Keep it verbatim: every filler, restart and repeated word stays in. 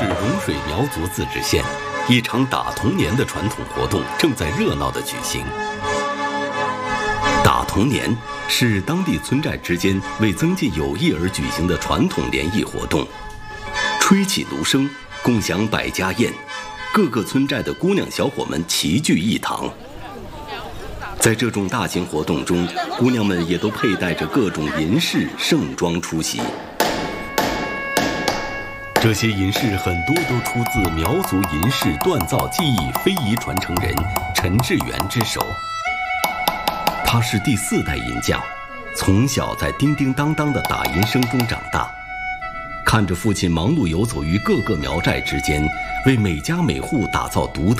市融水苗族自治县，一场打童年的传统活动正在热闹地举行。打童年是当地村寨之间为增进友谊而举行的传统联谊活动。吹起芦笙，共享百家宴，各个村寨的姑娘小伙们齐聚一堂。在这种大型活动中，姑娘们也都佩戴着各种银饰盛装出席。这些银饰很多都出自苗族银饰锻造技艺非遗传承人陈志远之手。他是第四代银匠，从小在叮叮当当的打银声中长大，看着父亲忙碌游走于各个苗寨之间，为每家每户打造独特